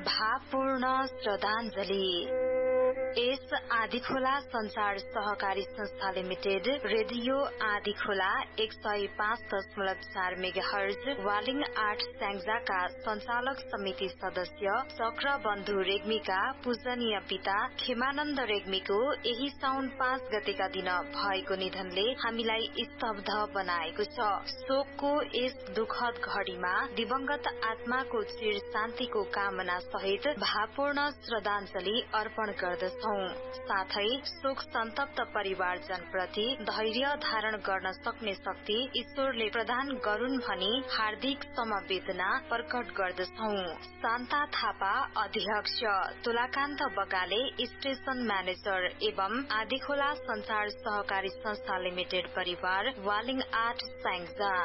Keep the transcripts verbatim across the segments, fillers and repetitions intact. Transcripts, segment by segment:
भावपूर्ण श्रद्धाञ्जली। यस आदिखोला संचार सहकारी संस्था लिमिटेड रेडियो आदिखोला एक सय पाँच दशमलव चार मेगाहर्ज वालिङ आठ स्याङ्जाका संचालक समिति सदस्य चक्र बन्धु रेग्मीका पूजनीय पिता खेमानन्द रेग्मीको यही साउन पाँच गतेका दिन भएको निधनले हामीलाई स्तब्ध बनाएको छ। शोकको यस दुखद घड़ीमा दिवंगत आत्माको चिर शान्तिको कामना सहित भावपूर्ण श्रद्धाञ्जली अर्पण गर्दछौं। साथै शोक सन्तप्त परिवारजन प्रति धैर्य धारण गर्न सक्ने शक्ति ईश्वरले प्रदान गरून् भनी हार्दिक समवेदना प्रकट गर्दछौं। शान्ता थापा अध्यक्ष, तुलाकान्त बगाले स्टेशन म्यानेजर एवं आदिखोला संचार सहकारी संस्था लिमिटेड परिवार वालिङ आठ स्याङ्जा।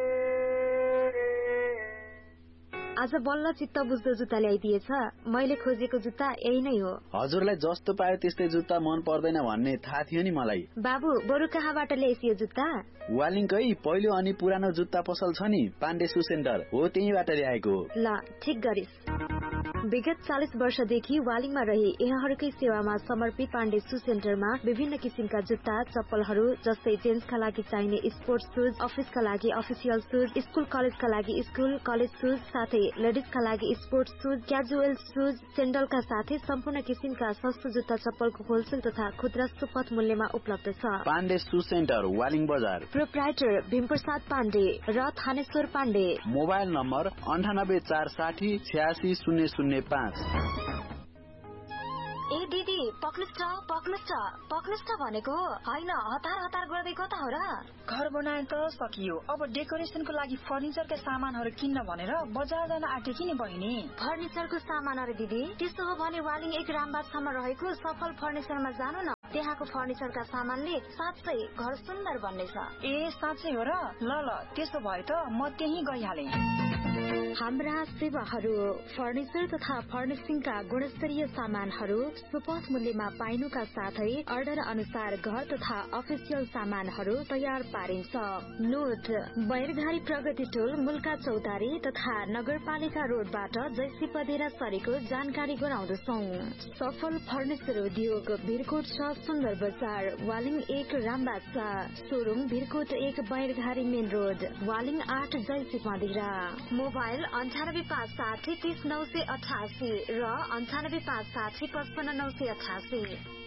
आज बल्ल चित्त बुझ्दो जुत्ता ल्याइदिएछ। मैले खोजेको जुत्ता यही नै हो। हजुरलाई जस्तो पायो त्यस्तै जुत्ता मन पर्दैन भन्ने थाहा थियो नि मलाई। बाबु, बरु कहाँबाट ल्याइस यो जुत्ता? वालिङकै पहिलो अनि पुरानो जुत्ता पसल छ नि, पाण्डे सु सेन्टर हो, त्यहीबाट ल्याएको। ल, ठिक गरिस। विगत चालीस वर्षदेखि वालिङमा रही यहाँहरूकै सेवामा समर्पित पाण्डे सु सेन्टरमा विभिन्न किसिमका जुत्ता चप्पलहरू जस्तै जेन्ट्सका लागि चाहिने स्पोर्ट्स सुज, अफिसका लागि अफिसियल सुज, स्कुल कलेजका लागि स्कुल कलेज सुज, साथै लेडिजका लागि स्पोर्ट्स सुज, क्याजुअल सुज, सेन्डलका साथै सम्पूर्ण किसिमका सस्तो जुत्ता चप्पलको होलसेल तथा खुद्रा सुपथ मूल्यमा उपलब्ध छ। पाण्डे सु सेन्टर वालिङ बजार। प्रोप्राइटर भीमप्रसाद पाण्डे र थानेश्वर पाण्डे। मोबाइल नम्बर अन्ठानब्बे चार साठी छ्यासी शून्य शून्य पाँच। ए दिदी, पक्नुस् न पक्नुस् न पक्नुस् न भनेको होइन, हतार हतार गर्दै कता हो र? घर बनाए त सकियो, अब डेकोरेसनको लागि फर्निचरका सामानहरू किन्न भनेर बजार जान आँटेकी नि बहिनी। फर्निचरको सामान अरे दिदी? त्यसो हो भने वालिङ एक रामबागसम्म रहेको सफल फर्निचरमा जानु न। त्यहाँको फर्निचरका सामानले साँच्चै घर सुन्दर बन्नेछ। ए साँच्चै हो र? ल ल, त्यसो भए त म त्यही गइहालेँ। हाम्रा सेवाहरू फर्निचर तथा फर्निसिङका गुणस्तरीय सामानहरू सुपथ मूल्यमा पाइनुका साथै अर्डर अनुसार घर तथा अफिसियल सामानहरू तयार पारिन्छ। नोट, बैरघारी प्रगति टोल मुल्का चौतारी तथा नगरपालिका रोडबाट जैसी पदेरा सरेको जानकारी गराउँदछौ। सफल फर्निचर उद्योग भिरकोट छ सुन्दर बजार, वालिङ एक रामबाग छ, सोरुम भिरकोट एक बैरघारी मेन रोड, वालिङ आठ जैसी पदेरा। मोबाइल अन्ठानब्बे पाँच साठी तीस नौ सय अठासी र अन्ठानब्बे पाँच साठी पचपन्न नौ सय अठासी।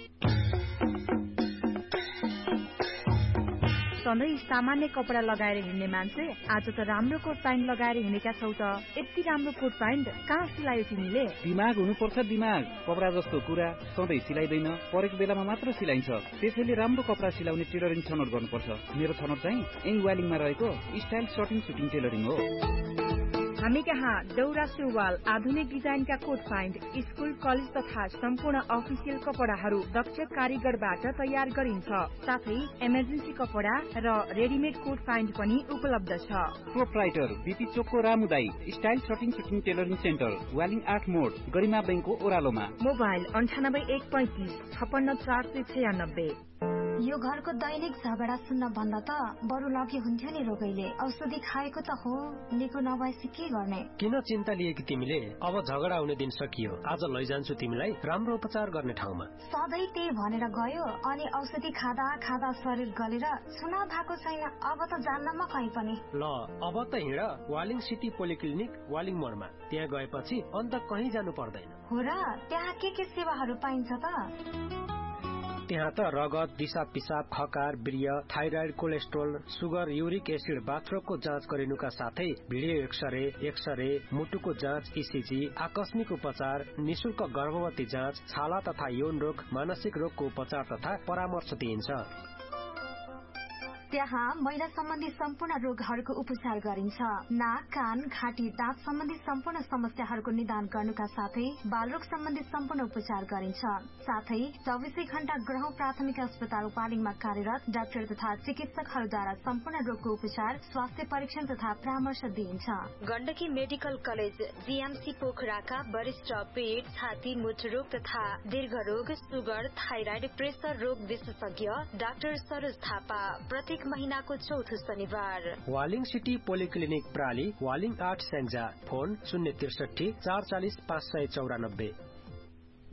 सधैँ सामान्य कपडा लगाएर हिँड्ने मान्छे आज त राम्रो कोट प्यान्ट लगाएर हिँडेका छौ त। यति राम्रो कोट प्यान्ट कहाँ सिलायो तिमीले? दिमाग हुनुपर्छ, दिमाग। कपडा जस्तो कुरा सधैँ सिलाइदैन, परेको बेलामा मात्र सिलाइन्छ। त्यसैले राम्रो कपडा सिलाउने टेलरिङ छनौट गर्नुपर्छ। मेरो छनौट चाहिँ यही वालिङमा रहेको स्टाइल सर्टिङ सुटिङ टेलरिङ हो। हामी कहाँ दौरा सुरुवाल, आधुनिक डिजाइनका कोट प्यान्ट, स्कुल कलेज तथा सम्पूर्ण अफिसियल कपडाहरू दक्ष कारीगरबाट तयार गरिन्छ। साथै इमर्जेन्सी कपडा र रेडिमेड कोट प्यान्ट पनि उपलब्ध छ। प्रोप्राइटर बिपी चोकको रामुदाई style shirting shooting tailoring centre, Waling आठ मोड, गरिमा बैंकको ओह्रालोमा। मोबाइल अन्ठानब्बे एक पैंतिस छप्पन्न चार सय छयानब्बे। यो घरको दैनिक झगडा सुन्न भन्दा त बरु लगे हुन्थ्यो नि रोगैले। औषधि खाएको त हो, निको नभएपछि के गर्ने? किन चिन्ता लिएकी तिमीले? अब झगडा हुने दिन सकियो। आज लैजान्छु तिमीलाई राम्रो उपचार गर्ने ठाउँमा। सधैँ त्यही भनेर गयो अनि औषधि खाँदा खाँदा शरीर गलेर छुना भएको छैन। अब त जान्न म कहीँ पनि। ल अब त हिँड वालिङ सिटी पोलिक्लिनिक वालिङ मोडमा। त्यहाँ गएपछि अन्त कहीँ जानु पर्दैन। हो र? त्यहाँ के के सेवाहरू पाइन्छ त? त्यहाँ त रगत, दिशा पिसाब, खकार, वीर्य, thyroid, cholesterol, sugar, uric acid, बाथरोगको जाँच गरिनुका साथै भिडियो एक्सरे, एक्सरे, मुटुको जाँच, इसिजी, आकस्मिक उपचार, निशुल्क गर्भवती जाँच, छाला तथा यौन रोग, मानसिक रोगको उपचार तथा परामर्श दिइन्छ। त्यहाँ महिला सम्बन्धी सम्पूर्ण रोगहरूको उपचार गरिन्छ। नाक, कान, घाँटी, दाँत सम्बन्धी सम्पूर्ण समस्याहरूको निदान गर्नुका साथै बालरोग सम्बन्धी सम्पूर्ण उपचार गरिन्छ। साथै चौबिसै घण्टा ग्रह प्राथमिक अस्पताल वालिङमा कार्यरत डाक्टर तथा चिकित्सकहरूद्वारा सम्पूर्ण रोगको उपचार, स्वास्थ्य परीक्षण तथा परामर्श दिइन्छ। गण्डकी मेडिकल कलेज जीएमसी पोखराका वरिष्ठ पेट, छाती, मुख रोग तथा दीर्घ रोग, सुगर, थाइराइड, प्रेसर रोग विशेषज्ञ डाक्टर सरोज थापा प्रत्येक हरेक महीनाको चौथो शनिबार। वालिङ सिटी पोलिक्लिनिक प्राली, वालिङ आठ स्याङ्जा। फोन शून्य त्रिसठी चार चालिस पाँच सय चौरानब्बे।